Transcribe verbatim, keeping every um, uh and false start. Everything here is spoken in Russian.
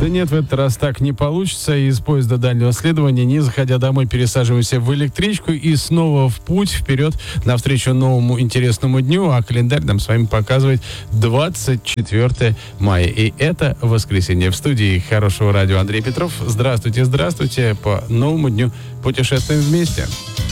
Да нет, в этот раз так не получится. Из поезда дальнего следования, не заходя домой, пересаживаемся в электричку и снова в путь вперед навстречу новому интересному дню. А календарь нам с вами показывает двадцать четвёртое мая. И это воскресенье. В студии Хорошего радио Андрей Петров. Здравствуйте, здравствуйте. По новому дню путешествуем вместе.